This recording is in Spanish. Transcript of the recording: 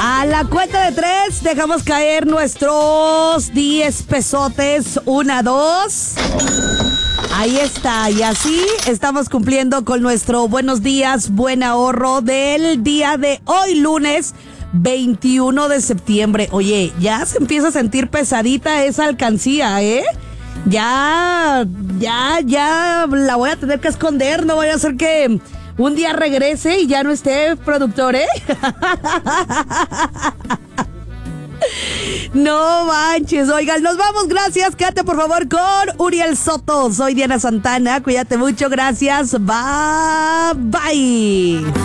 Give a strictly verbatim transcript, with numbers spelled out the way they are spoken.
A la cuenta de tres, dejamos caer nuestros diez pesotes. Una, dos. Ahí está, y así estamos cumpliendo con nuestro buenos días, buen ahorro del día de hoy, lunes veintiuno de septiembre. Oye, ya se empieza a sentir pesadita esa alcancía, ¿eh? Ya, ya, ya la voy a tener que esconder, no voy a hacer que un día regrese y ya no esté productor, ¿eh? No manches, oigan, nos vamos, gracias, quédate por favor con Uriel Soto, soy Diana Santana, cuídate mucho, gracias, bye, bye.